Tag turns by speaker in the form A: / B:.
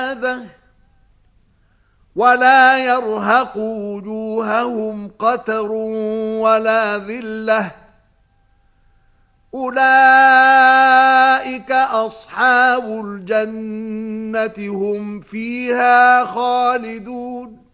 A: ولا يرهق وجوههم قتر ولا ذلة أولئك أصحاب الجنة هم فيها خالدون